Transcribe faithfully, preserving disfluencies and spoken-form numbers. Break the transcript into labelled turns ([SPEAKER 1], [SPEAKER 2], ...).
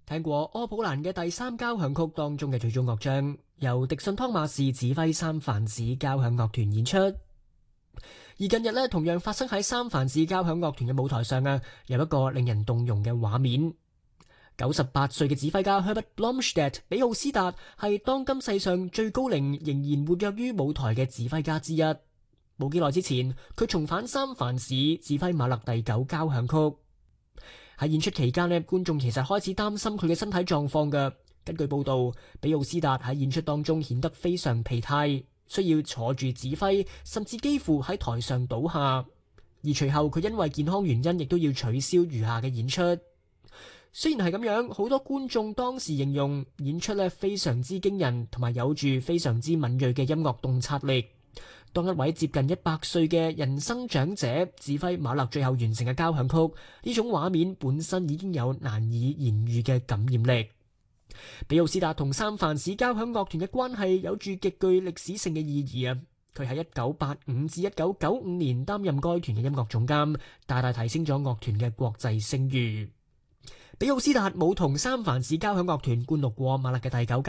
[SPEAKER 1] 聽過柯普蘭嘅第三交響曲當中嘅最終樂章，由迪遜湯馬士指揮三藩市交響樂團演出。而近日呢，同樣發生喺三藩市交響樂團嘅舞台上啊，有一個令人動容嘅畫面。九十八歲嘅指揮家 Herbert Blomstedt 比奧斯達係當今世上最高齡仍然活躍於舞台嘅指揮家之一。冇幾耐之前，佢重返三藩市指揮馬勒第九交響曲。喺演出期間呢，觀眾其實開始擔心佢嘅身體狀況嘅。根據報道，比奧斯達喺演出當中顯得非常疲態，需要坐住指揮，甚至幾乎喺台上倒下。而隨後佢因為健康原因，亦都要取消餘下嘅演出。雖然係咁樣，好多觀眾當時形容演出咧非常之驚人，同埋有住非常之敏銳嘅音樂洞察力。當一位接近一百歲嘅人生長者指揮馬勒最後完成嘅交響曲，呢種畫面本身已經有難以言喻嘅感染力。比奧斯達同三藩市交響樂團嘅關係有住極具歷史性嘅意義啊！佢喺一九八五至一九九五年擔任該團嘅音樂總監，大大提升咗樂團嘅國際聲譽。比奧斯達冇同三藩市交響樂團灌錄過馬勒嘅第九交